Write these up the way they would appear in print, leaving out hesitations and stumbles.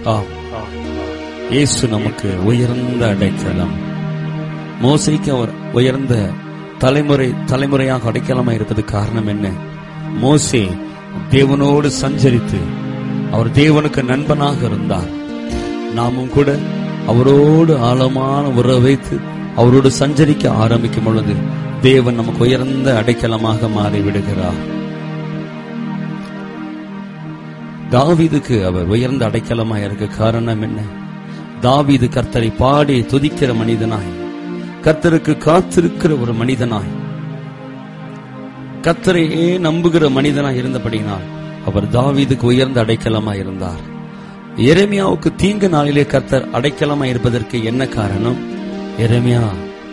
இயேசு நமக்கு உயர்ந்த அடைக்கலம். மோசேக்கு அவர் உயர்ந்த தலைமுறையாக அடைக்கலமாக இருப்பது காரணம் என்ன? மோசே தேவனோடு சஞ்சரித்து அவர் தேவனுக்கு நண்பனாக இருந்தார். நாமும் கூட அவரோடு ஆழமான உறவை வைத்து அவரோடு சஞ்சரிக்க ஆரம்பிக்கும் பொழுது தேவன் நமக்கு உயர்ந்த அடைக்கலமாக மாறிவிடுகிறார். தாவீதுக்கு அவர் உயர்ந்த அடைக்கலமாக இருக்க காரணம் என்ன? தாவீது கர்த்தரை பாடி துதிக்கிற மனிதனாய், கர்த்தருக்கு காத்திருக்கிற ஒரு மனிதனாய், கர்த்தரையே நம்புகிற மனிதனாய் இருந்தபடினால் அவர் தாவீதுக்கு உயர்ந்த அடைக்கலமாய் இருந்தார். எரேமியாவுக்கு தீங்கு நாளிலே கர்த்தர் அடைக்கலமாய் இருப்பதற்கு என்ன காரணம்? எரேமியா,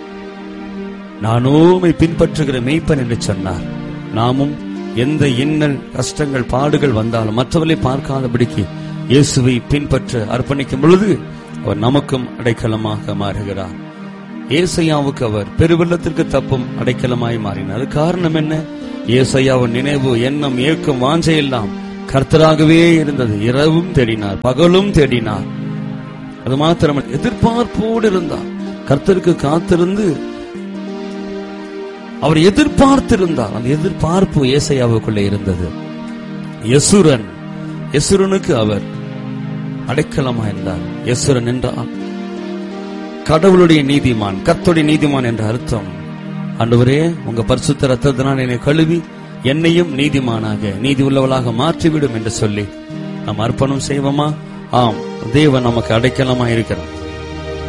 நானோமை பின்பற்றுகிற மேய்ப்பன் என்று சொன்னார். நாமும் எந்த இன்னல் கஷ்டங்கள் பாடுகள் வந்தாலும் மற்றவர்களை பார்க்காதபடிக்கு இயேசுவை பின்பற்ற அர்ப்பணிக்கும் பொழுது அவர் நமக்கும் அடைக்கலமாக மாறுகிறார். ஏசாயாவுக்கு அவர் பெருவெள்ளத்திற்கு தப்பும் அடைக்கலமாய் மாறினார். காரணம் என்ன? ஏசாயாவின் நினைவு, எண்ணம், ஏக்கம், வாஞ்சையெல்லாம் கர்த்தராகவே இருந்தது. இரவும் தேடினார், பகலும் தேடினார். அது மாத்திரமல்ல, எதிர்பார்ப்போடு இருந்தார். கர்த்தருக்கு காத்திருந்து அவர் எதிர்பார்த்திருந்தார். அந்த எதிர்பார்ப்பு ஏசாயாவுக்குள்ளே இருந்தது. யெசுரனுக்கு அவர் அடைக்கலமாயிருந்தார். யெசுரன் என்றால் கடவுளுடைய நீதிமான், கர்த்தருடைய நீதிமான் என்ற அர்த்தம். ஆண்டவரே, உங்க பரிசுத்த இரத்தத்தினால் என்னை கழுவி என்னையும் நீதிமானாக, நீதி உள்ளவளாக மாற்றிவிடும் என்று சொல்லி நாம் அர்ப்பணம் செய்வோமா? ஆம், தேவன் நமக்கு அடைக்கலமாயிருக்கிறார்.